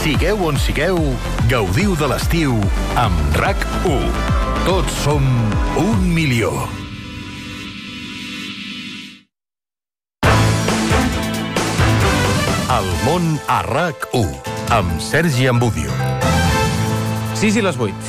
Sigueu on sigueu, gaudiu de l'estiu amb RAC1. Tots som 1 milió. El món a RAC1, amb Sergi Ambudio. 6 i les 8.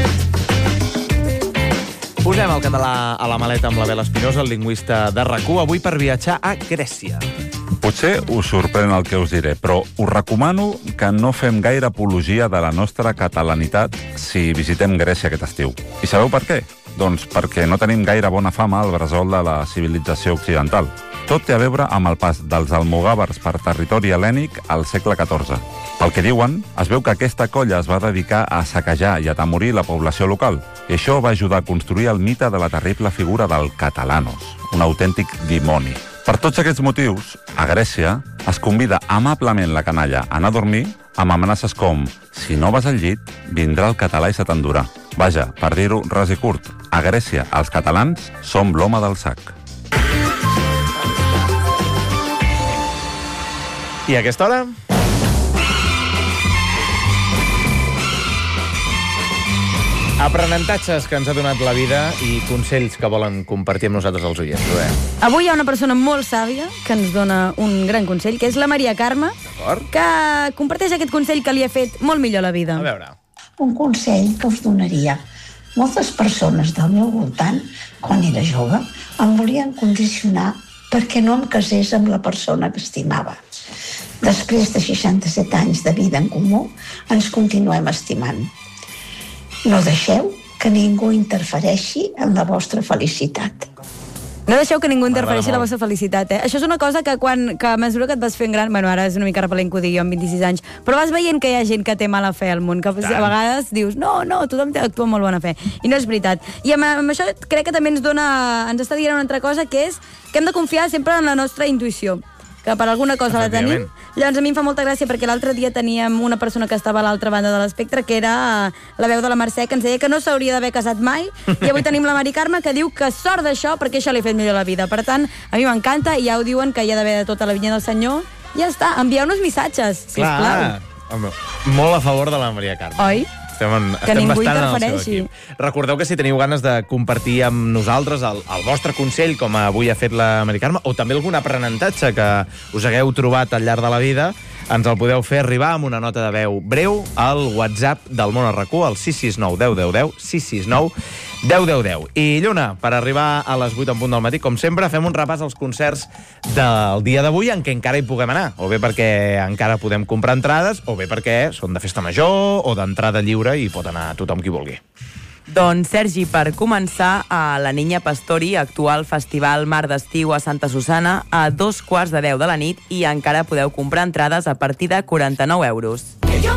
Posem el català a la maleta amb l'Abel Espinosa, el lingüista de RAC1, avui per viatjar a Grècia. Potser us sorprèn el que us diré, però us recomano que no fem gaire apologia de la nostra catalanitat si visitem Grècia aquest estiu. I sabeu per què? Doncs perquè no tenim gaire bona fama al bressol de la civilització occidental. Tot té a veure amb el pas dels almogàvers per territori hel·lènic al segle XIV. Pel que diuen, es veu que aquesta colla es va dedicar a saquejar i atemorir la població local, i això va ajudar a construir el mite de la terrible figura del catalanos, un autèntic dimoni. Per tots aquests motius, a Grècia es convida amablement la canalla a anar a dormir amb amenaces com si no vas al llit, vindrà el català i se t'endurà. Vaja, per dir-ho ras i curt, a Grècia els catalans som l'home del sac. I a aquesta hora? Aprenentatges que ens ha donat la vida i consells que volen compartir amb nosaltres els oients. Avui hi ha una persona molt sàvia que ens dona un gran consell, que és la Maria Carme, que comparteix aquest consell que li ha fet molt millor la vida. A veure. Un consell que us donaria. Moltes persones del meu voltant, quan era jove, em volien condicionar perquè no em casés amb la persona que estimava. Després de 67 anys de vida en comú, ens continuem estimant. No deixeu que ningú interfereixi en la vostra felicitat. No deixeu que ningú interfereixi en la vostra felicitat, eh? Això és una cosa que a mesura que et vas fent gran, bueno, ara és una mica repel·lent que ho digui jo amb 26 anys, però vas veient que hi ha gent que té mala fe al món, que a vegades dius, no, tothom actua amb molt bona fe. I no és veritat. I amb això crec que també ens està dient una altra cosa, que és que hem de confiar sempre en la nostra intuïció, que per alguna cosa la tenim. Llavors a mi em fa molta gràcia perquè l'altre dia teníem una persona que estava a l'altra banda de l'espectre, que era la veu de la Mercè, que ens deia que no s'hauria d'haver casat mai, i avui tenim la Mari Carme, que diu que sort d'això perquè això li ha fet millor la vida. Per tant, a mi m'encanta, i ja ho diuen, que hi ha d'haver de tota la vinya del Senyor. Ja està, envieu-nos missatges, sisplau. Clar, molt a favor de la Maria Carme. Oi? Estem ningú bastant en el seu interfereixi. equip. Recordeu que si teniu ganes de compartir amb nosaltres el vostre consell, com avui ha fet la Mari Carme, o també algun aprenentatge que us hagueu trobat al llarg de la vida, ens el podeu fer arribar amb una nota de veu breu al WhatsApp del Món a RAC1, al 669 10 10 10, 669 10 10 10. I Lluna, per arribar a les 8 en punt del matí, com sempre, fem un repàs als concerts del dia d'avui en què encara hi puguem anar, o bé perquè encara podem comprar entrades, o bé perquè són de festa major o d'entrada lliure i pot anar tothom qui vulgui. Doncs, Sergi, per començar, a la Niña Pastori actua al Festival Mar d'Estiu a Santa Susana a 2:15 de la nit i encara podeu comprar entrades a partir de 49 euros.